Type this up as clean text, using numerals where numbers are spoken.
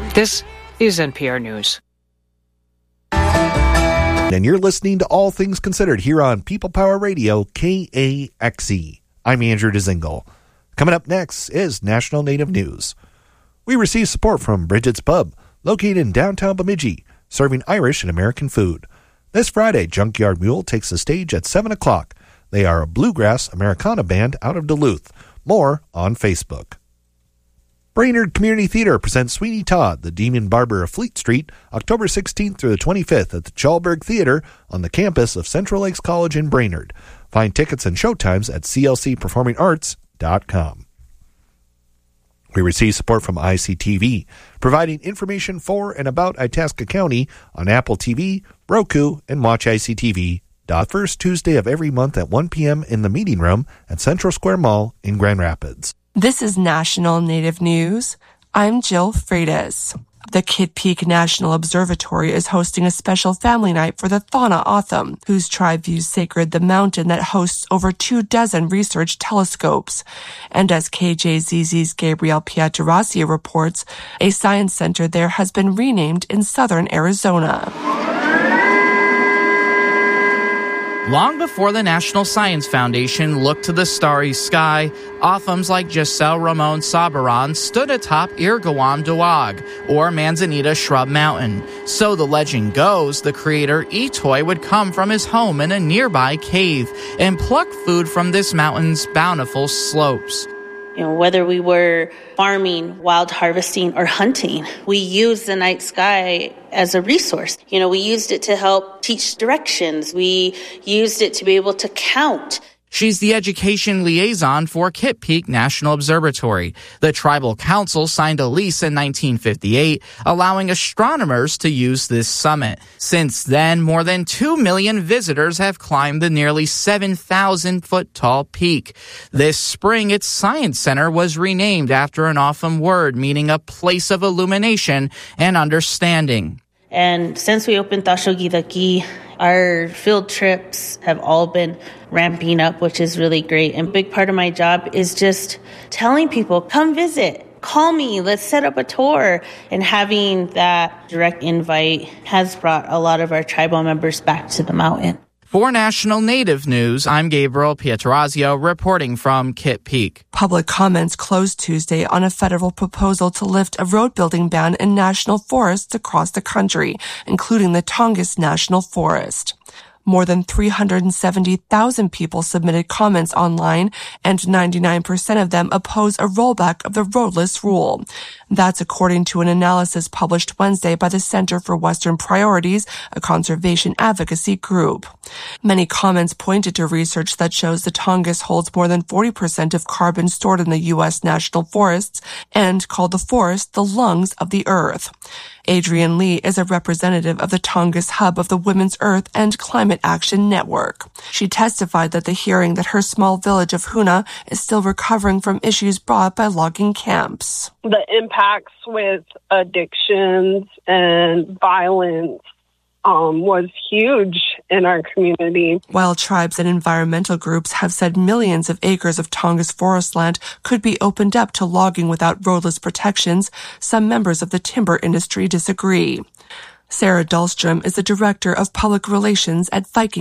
This is NPR News. And you're listening to All Things Considered here on People Power Radio, KAXE. I'm Andrew Dzingel. Coming up next is National Native News. We receive support from Bridget's Pub, located in downtown Bemidji, serving Irish and American food. This Friday, Junkyard Mule takes the stage at 7 o'clock. They are a bluegrass Americana band out of Duluth. More on Facebook. Brainerd Community Theater presents Sweeney Todd, the Demon Barber of Fleet Street, October 16th through the 25th at the Chalberg Theater on the campus of Central Lakes College in Brainerd. Find tickets and showtimes at clcperformingarts.com. We receive support from ICTV, providing information for and about Itasca County on Apple TV, Roku, and Watch ICTV. First Tuesday of every month at 1 p.m. in the meeting room at Central Square Mall in Grand Rapids. This is National Native News. I'm Jill Freitas. The Kitt Peak National Observatory is hosting a special family night for the Thana Otham, whose tribe views sacred the mountain that hosts over 24 research telescopes. And as KJZZ's Gabriel Pietrasio reports, a science center there has been renamed in southern Arizona. Long before the National Science Foundation looked to the starry sky, Othams like Giselle Ramon Sabaran stood atop Irgawam Dawag, or Manzanita Shrub Mountain. So the legend goes, the creator Etoy would come from his home in a nearby cave and pluck food from this mountain's bountiful slopes. Whether we were farming, wild harvesting, or hunting, we used the night sky as a resource. We used it to help teach directions. We used it to be able to count. She's the education liaison for Kitt Peak National Observatory. The tribal council signed a lease in 1958, allowing astronomers to use this summit. Since then, more than 2 million visitors have climbed the nearly 7,000-foot-tall peak. This spring, its science center was renamed after an Otham word meaning a place of illumination and understanding. And since we opened Tashogidaki, our field trips have all been ramping up, which is really great. And a big part of my job is just telling people, come visit, call me, let's set up a tour. And having that direct invite has brought a lot of our tribal members back to the mountain. For National Native News, I'm Gabriel Pietrasio reporting from Kitt Peak. Public comments closed Tuesday on a federal proposal to lift a road building ban in national forests across the country, including the Tongass National Forest. More than 370,000 people submitted comments online, and 99% of them oppose a rollback of the roadless rule. That's according to an analysis published Wednesday by the Center for Western Priorities, a conservation advocacy group. Many comments pointed to research that shows the Tongass holds more than 40% of carbon stored in the U.S. national forests and called the forest the lungs of the earth. Adrienne Lee is a representative of the Tongass hub of the Women's Earth and Climate Action Network. She testified at the hearing that her small village of Huna is still recovering from issues brought by logging camps. The impacts with addictions and violence was huge in our community. While tribes and environmental groups have said millions of acres of Tongass forest land could be opened up to logging without roadless protections, some members of the timber industry disagree. Sarah Dahlstrom is the director of public relations at Viking